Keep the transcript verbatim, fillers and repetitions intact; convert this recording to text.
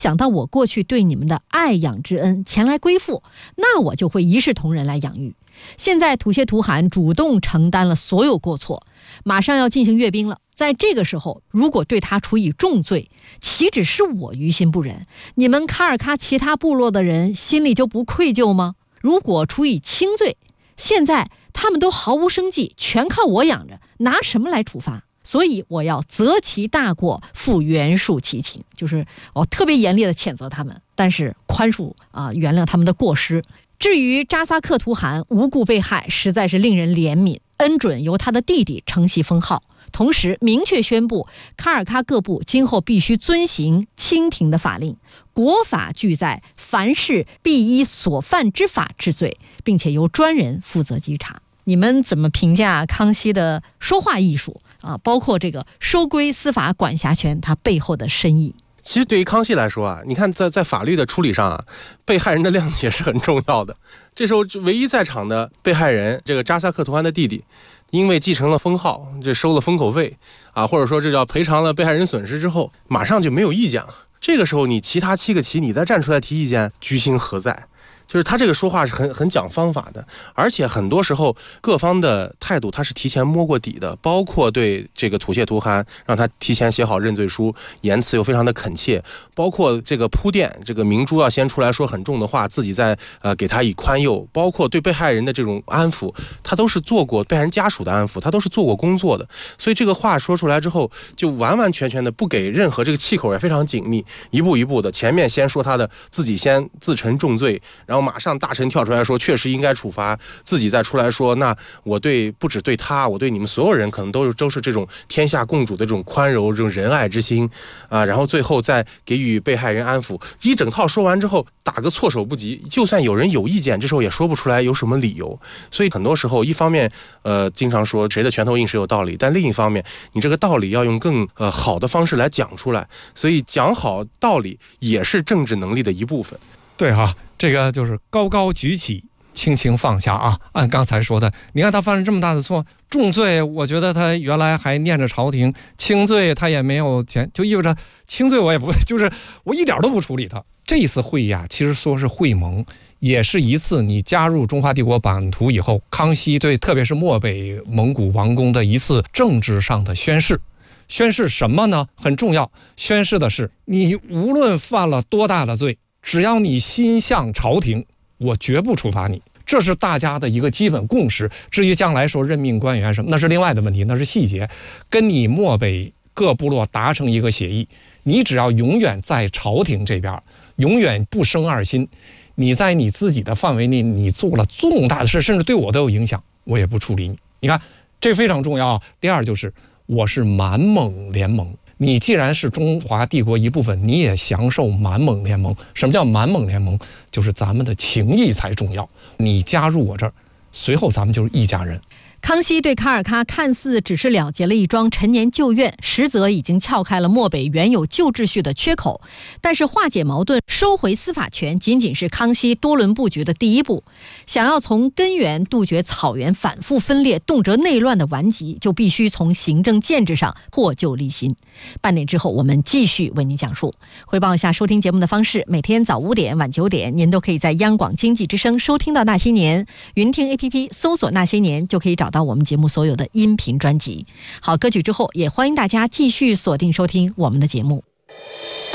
想到我过去对你们的爱养之恩前来归附，那我就会一视同仁来养育。现在吐谢图汗主动承担了所有过错，马上要进行阅兵了，在这个时候如果对他处以重罪，岂止是我于心不忍，你们卡尔喀其他部落的人心里就不愧疚吗？如果处以轻罪，现在他们都毫无生计，全靠我养着，拿什么来处罚？所以我要责其大过，复原恕其情，就是我特别严厉的谴责他们，但是宽恕啊、呃，原谅他们的过失。至于扎萨克图汗无故被害，实在是令人怜悯，恩准由他的弟弟承袭封号，同时明确宣布卡尔喀各部今后必须遵行清廷的法令，国法俱在，凡事必依所犯之法治罪，并且由专人负责稽查。你们怎么评价康熙的说话艺术啊？包括这个收归司法管辖权，它背后的深意。 其实对于康熙来说啊，你看在在法律的处理上啊，被害人的谅解是很重要的。这时候唯一在场的被害人这个扎萨克图汗的弟弟，因为继承了封号，这收了封口费啊，或者说这叫赔偿了被害人损失之后，马上就没有意见了。这个时候你其他七个旗你再站出来提意见，居心何在？就是他这个说话是很很讲方法的，而且很多时候各方的态度他是提前摸过底的，包括对这个吐谢图汗让他提前写好认罪书，言辞又非常的恳切，包括这个铺垫，这个明珠要先出来说很重的话，自己再呃给他以宽宥，包括对被害人的这种安抚，他都是做过被害人家属的安抚，他都是做过工作的，所以这个话说出来之后，就完完全全的不给任何这个气口也非常紧密，一步一步的，前面先说他的自己先自陈重罪，然后马上大臣跳出来说确实应该处罚，自己再出来说那我对不止对他，我对你们所有人可能都是都是这种天下共主的这种宽柔这种仁爱之心啊，然后最后再给予被害人安抚，一整套说完之后打个措手不及，就算有人有意见，这时候也说不出来有什么理由。所以很多时候一方面呃经常说谁的拳头硬谁有道理，但另一方面你这个道理要用更呃好的方式来讲出来，所以讲好道理也是政治能力的一部分。 对哈、啊，这个就是高高举起，轻轻放下啊。按刚才说的，你看他犯了这么大的错，重罪我觉得他原来还念着朝廷，轻罪他也没有钱，就意味着轻罪我也不就是我一点都不处理他。这一次会议啊，其实说是会盟，也是一次你加入中华帝国版图以后，康熙对特别是漠北蒙古王公的一次政治上的宣誓。宣誓什么呢？很重要，宣誓的是你无论犯了多大的罪，只要你心向朝廷，我绝不处罚你，这是大家的一个基本共识。至于将来说任命官员什么，那是另外的问题，那是细节。跟你漠北各部落达成一个协议，你只要永远在朝廷这边，永远不生二心，你在你自己的范围内，你做了重大的事，甚至对我都有影响，我也不处理你。你看，这非常重要。第二就是我是满蒙联盟，你既然是中华帝国一部分，你也享受满蒙联盟。什么叫满蒙联盟？就是咱们的情谊才重要。你加入我这儿，随后咱们就是一家人。 康熙对卡尔喀看似只是了结了一桩陈年旧怨，实则已经撬开了漠北原有旧秩序的缺口。但是化解矛盾、收回司法权仅仅是康熙多轮布局的第一步。想要从根源杜绝草原反复分裂、动辄内乱的顽疾，就必须从行政建制上破旧立新。半点之后，我们继续为您讲述。汇报一下收听节目的方式：每天早五点、晚九点，您都可以在央广经济之声收听到《那些年》，云听 A P P 搜索《那些年》就可以找到我们节目所有的音频专辑。好，歌曲之后，也欢迎大家继续锁定收听我们的节目。